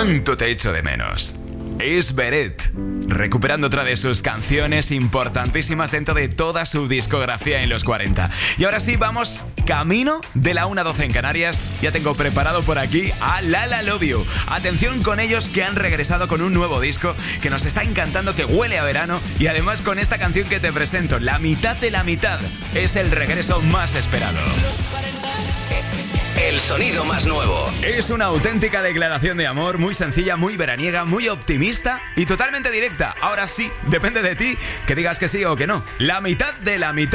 ¿Cuánto te echo de menos? Es Beret, recuperando otra de sus canciones importantísimas dentro de toda su discografía en los 40. Y ahora sí, vamos camino de la 1:12 en Canarias. Ya tengo preparado por aquí a Lala Love You. Atención con ellos, que han regresado con un nuevo disco que nos está encantando, que huele a verano. Y además con esta canción que te presento, La mitad de la mitad, es el regreso más esperado. El sonido más nuevo. Es una auténtica declaración de amor, muy sencilla, muy veraniega, muy optimista y totalmente directa. Ahora sí, depende de ti que digas que sí o que no. La mitad de la mitad.